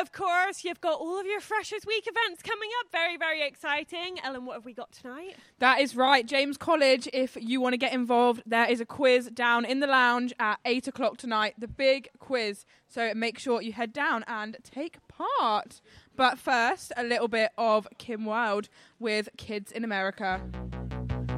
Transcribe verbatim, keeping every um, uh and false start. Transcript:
of course, you've got all of your Freshers Week events coming up. Very, very exciting. Ellen, what have we got tonight? That is right. James College, if you want to get involved, there is a quiz down in the lounge at eight o'clock tonight. The big quiz. So make sure you head down and take part. But first, a little bit of Kim Wilde with Kids in America.